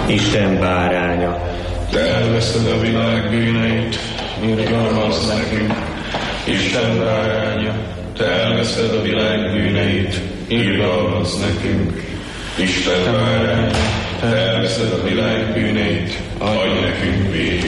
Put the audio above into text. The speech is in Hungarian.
Isten báránya, te elveszed a világ bűneit, irgalmazz nekünk. Isten báránya, te elveszed a világ bűneit, irgalmazz nekünk. Isten báránya, te elveszed a világ bűneit, adj nekünk békét.